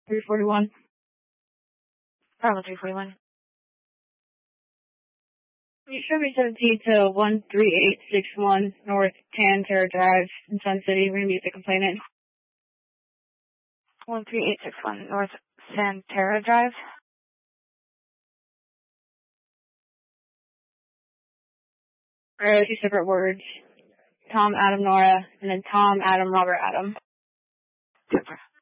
341. Bravo 341. You show me 17 to 13861 North Tantera Drive in Sun City. We're going to meet the complainant. 13861 North Santera Drive. Two separate words. Tom, Adam, Nora, and then Tom, Adam, Robert, Adam. Super.